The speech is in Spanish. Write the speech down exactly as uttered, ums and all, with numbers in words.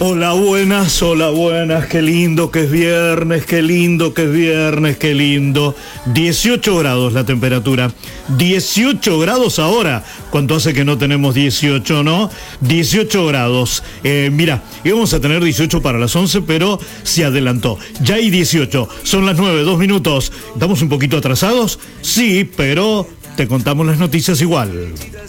Hola, buenas, hola, buenas, qué lindo que es viernes, qué lindo que es viernes, qué lindo. dieciocho grados la temperatura, dieciocho grados ahora. ¿Cuánto hace que no tenemos dieciocho, no? dieciocho grados. Eh, mira, íbamos a tener dieciocho para las once, pero se adelantó. Ya hay dieciocho, son las nueve, dos minutos. ¿Estamos un poquito atrasados? Sí, pero te contamos las noticias igual.